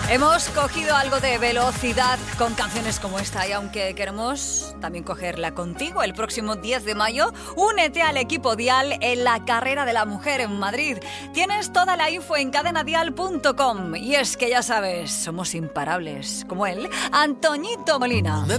Hemos cogido algo de velocidad con canciones como esta y aunque queremos también cogerla contigo el próximo 10 de mayo, únete al equipo Dial en la carrera de la mujer en Madrid. Tienes toda la info en cadenadial.com y es que ya sabes, somos imparables, como él, Antoñito Molina.